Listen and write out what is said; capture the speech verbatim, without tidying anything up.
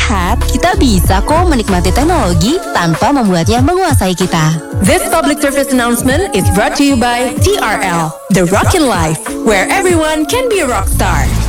sehat, kita bisa kok menikmati teknologi tanpa membuatnya menguasai kita. This public service announcement is brought to you by T R L, The Rockin' Life, where everyone can be a rock star.